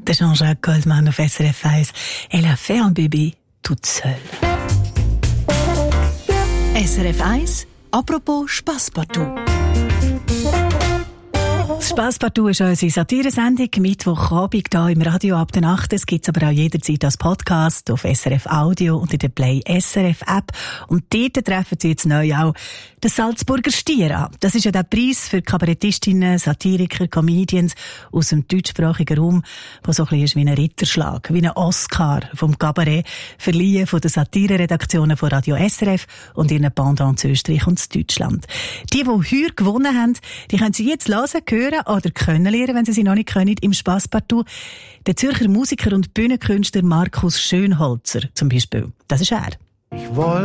Der Jean-Jacques Goldman auf SRF 1. Elle a fait un bébé toute seule. SRF 1, apropos Spasspartout. Das Spasspartout ist unsere Satiresendung, Mittwochabend hier im Radio ab der 8. Es gibt es aber auch jederzeit als Podcast auf SRF Audio und in der Play SRF App. Und dort treffen Sie jetzt neu auch den Salzburger Stier an. Das ist ja der Preis für Kabarettistinnen, Satiriker, Comedians aus dem deutschsprachigen Raum, der so ein bisschen ist wie ein Ritterschlag, wie ein Oscar vom Kabarett, verliehen von den Satire-Redaktionen von Radio SRF und ihren Pendants in Österreich und in Deutschland. Die heuer gewonnen haben, die können Sie jetzt hören, hören oder können lernen, wenn Sie noch nicht können, im Spasspartout. Der Zürcher Musiker und Bühnenkünstler Markus Schönholzer zum Beispiel. Das ist er.